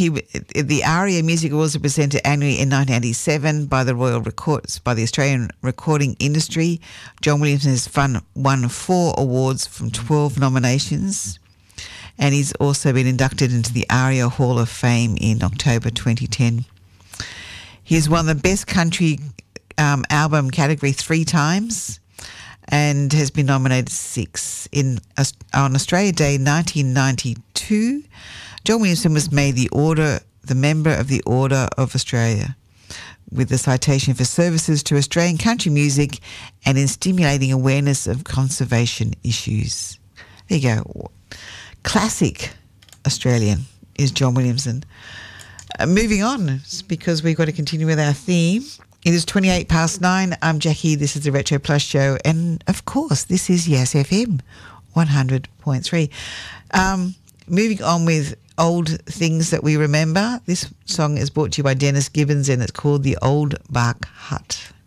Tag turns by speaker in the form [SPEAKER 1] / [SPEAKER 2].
[SPEAKER 1] The ARIA Music Awards are presented annually in 1987 by the by the Australian Recording Industry. John Williamson has won 4 awards from 12 nominations, and he's also been inducted into the ARIA Hall of Fame in October 2010. He's won the Best Country Album category 3 times and has been nominated 6. On Australia Day 1992, John Williamson was made the member of the Order of Australia with the citation for services to Australian country music and in stimulating awareness of conservation issues. There you go. Classic Australian is John Williamson. Moving on, because we've got to continue with our theme. It is 9:28. I'm Jackie. This is the Retro Plus Show. And, of course, this is Yes FM 100.3. Moving on with old things that we remember. This song is brought to you by Dennis Gibbons, and it's called The Old Bark Hut.